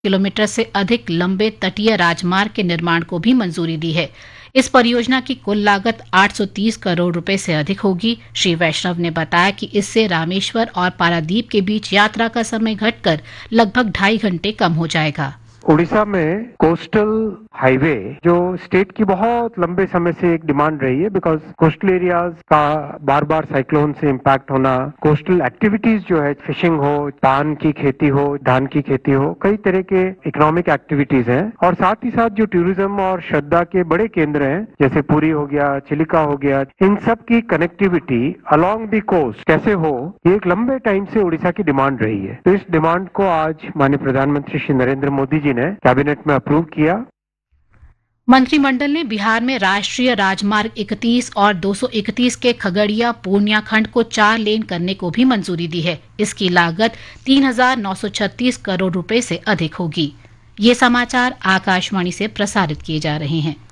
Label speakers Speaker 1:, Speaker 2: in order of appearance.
Speaker 1: Kilometre से अधिक लंबे तटीय राजमार्ग के निर्माण को भी मंजूरी दी है। इस परियोजना की कुल लागत 830 करोड़ रुपए से अधिक होगी। श्री वैष्णव ने बताया कि इससे रामेश्वर और पारादीप के बीच यात्रा का समय घटकर लगभग 2.5 घंटे कम हो जाएगा।
Speaker 2: उड़ीसा में कोस्टल हाईवे जो स्टेट की बहुत लंबे समय से एक डिमांड रही है, बिकॉज कोस्टल एरियाज का बार बार साइक्लोन से इम्पैक्ट होना, कोस्टल एक्टिविटीज जो है, फिशिंग हो, पान की खेती हो, धान की खेती हो, कई तरह के इकोनॉमिक एक्टिविटीज हैं। और साथ ही साथ जो टूरिज्म और श्रद्धा के बड़े केंद्र हैं, जैसे पुरी हो गया, चिलिका हो गया, इन सब की कनेक्टिविटी अलोंग द कोस्ट कैसे हो, ये एक लंबे टाइम से उड़ीसा की डिमांड रही है। तो इस डिमांड को आज माननीय प्रधानमंत्री श्री नरेंद्र मोदी जी ने कैबिनेट में अप्रूव किया।
Speaker 1: मंत्रिमंडल ने बिहार में राष्ट्रीय राजमार्ग 31 और 231 के खगड़िया पूर्णिया खंड को 4 लेन करने को भी मंजूरी दी है। इसकी लागत 3,936 करोड़ रुपए से अधिक होगी। ये समाचार आकाशवाणी से प्रसारित किए जा रहे हैं।